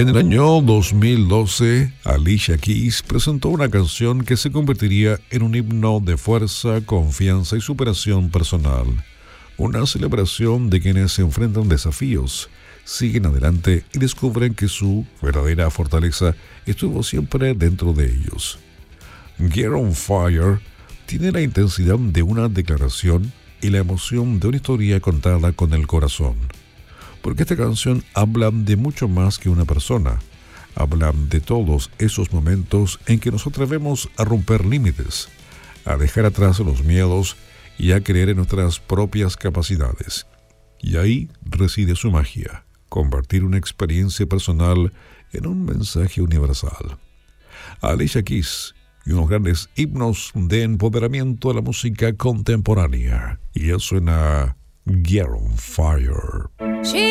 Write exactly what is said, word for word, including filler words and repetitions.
En el año dos mil doce, Alicia Keys presentó una canción que se convertiría en un himno de fuerza, confianza y superación personal. Una celebración de quienes se enfrentan desafíos, siguen adelante y descubren que su verdadera fortaleza estuvo siempre dentro de ellos. Get on Fire tiene la intensidad de una declaración y la emoción de una historia contada con el corazón. Porque esta canción habla de mucho más que una persona. Habla de todos esos momentos en que nos atrevemos a romper límites, a dejar atrás los miedos y a creer en nuestras propias capacidades. Y ahí reside su magia, convertir una experiencia personal en un mensaje universal. Alicia Keys y unos grandes himnos de empoderamiento a la música contemporánea. Y eso suena Get on Fire. She